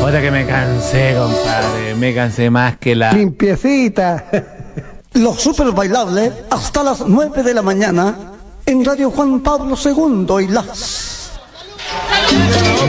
Ahora que me cansé, compadre. Me cansé más que la... Limpiecita. Los super bailables hasta las 9 de la mañana en Radio Juan Pablo II y las...